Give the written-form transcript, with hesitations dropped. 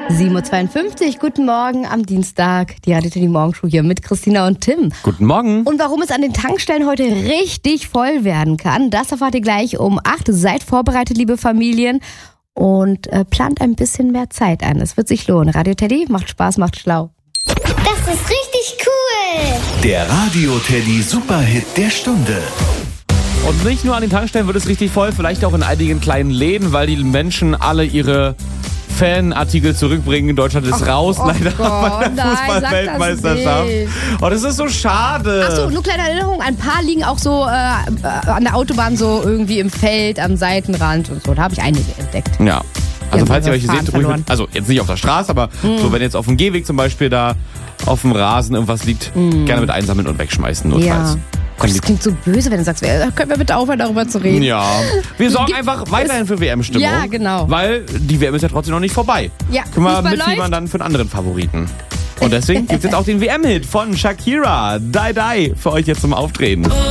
7.52 Uhr, guten Morgen am Dienstag. Die Radio Teddy Morgenshow hier mit Christina und Tim. Guten Morgen. Und warum es an den Tankstellen heute richtig voll werden kann, das erfahrt ihr gleich um 8. Seid vorbereitet, liebe Familien. Und plant ein bisschen mehr Zeit ein. Es wird sich lohnen. Radio Teddy macht Spaß, macht schlau. Das ist richtig cool. Der Radio Teddy Superhit der Stunde. Und nicht nur an den Tankstellen wird es richtig voll, vielleicht auch in einigen kleinen Läden, weil die Menschen alle ihre Fanartikel zurückbringen. Deutschland ist raus, leider bei der Fußball-Weltmeisterschaft. Oh, das ist so schade. Achso, nur kleine Erinnerung, ein paar liegen auch so an der Autobahn so irgendwie im Feld, am Seitenrand und so. Da habe ich einige entdeckt. Ja. Also falls ihr welche Faden seht, ruhig mit, also jetzt nicht auf der Straße, aber so wenn jetzt auf dem Gehweg zum Beispiel da auf dem Rasen irgendwas liegt, gerne mit einsammeln und wegschmeißen notfalls. Ja. Gott, das klingt so böse, wenn du sagst, können wir bitte aufhören, darüber zu reden? Ja, wir sorgen einfach weiterhin für WM-Stimmung. Ja, genau. Weil die WM ist ja trotzdem noch nicht vorbei. Ja, können wir Fußball mitfiebern dann für einen anderen Favoriten. Und deswegen gibt es jetzt auch den WM-Hit von Shakira, Die Die, für euch jetzt zum Auftreten.